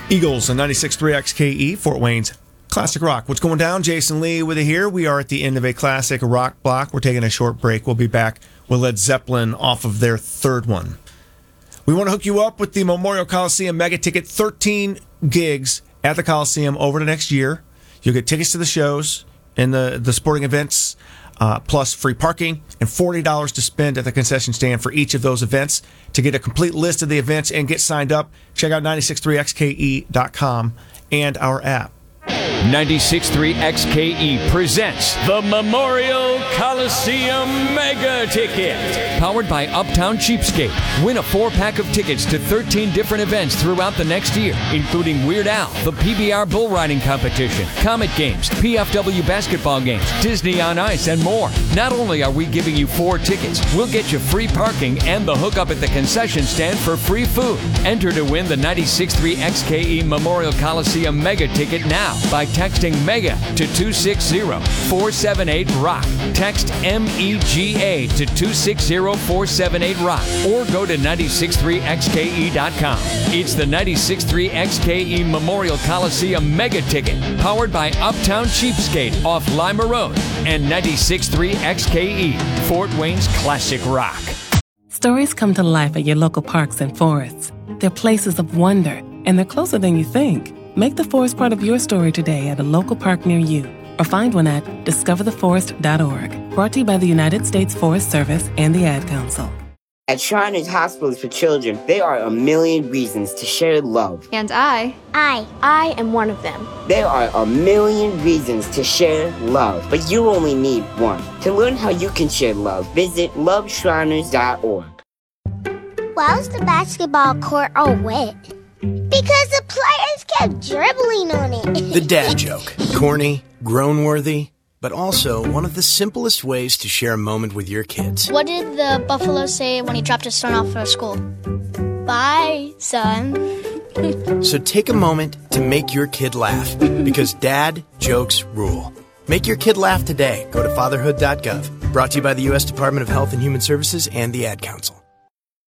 Eagles and 96.3 XKE, Fort Wayne's Classic Rock. What's going down? Jason Lee with you here. We are at the end of a classic rock block. We're taking a short break. We'll be back with Led Zeppelin off of their third one. We want to hook you up with the Memorial Coliseum Mega Ticket. 13 gigs at the Coliseum over the next year. You'll get tickets to the shows and the sporting events, plus free parking and $40 to spend at the concession stand for each of those events. To get a complete list of the events and get signed up, check out 963xke.com and our app. 96.3 XKE presents the Memorial Coliseum Mega Ticket. Powered by Uptown Cheapskate. Win a 4-pack of tickets to 13 different events throughout the next year, including Weird Al, the PBR Bull Riding Competition, Comet Games, PFW basketball games, Disney on Ice, and more. Not only are we giving you 4 tickets, we'll get you free parking and the hookup at the concession stand for free food. Enter to win the 96.3 XKE Memorial Coliseum Mega Ticket now by texting MEGA to 260-478-ROCK. Text MEGA to 260-478-ROCK or go to 963xke.com. It's the 96.3 XKE Memorial Coliseum Mega Ticket, powered by Uptown Cheapskate off Lima Road and 96.3 XKE, Fort Wayne's Classic Rock. Stories come to life at your local parks and forests. They're places of wonder, and they're closer than you think. Make the forest part of your story today at a local park near you, or find one at discovertheforest.org. Brought to you by the United States Forest Service and the Ad Council. At Shriners Hospitals for Children, there are a million reasons to share love. And I am one of them. There are a million reasons to share love, but you only need one. To learn how you can share love, visit loveshriners.org. Why was the basketball court all wet? Because the players kept dribbling on it. The dad joke. Corny, groan-worthy, but also one of the simplest ways to share a moment with your kids. What did the buffalo say when he dropped his son off for school? Bye, son. So take a moment to make your kid laugh, because dad jokes rule. Make your kid laugh today. Go to fatherhood.gov. Brought to you by the U.S. Department of Health and Human Services and the Ad Council.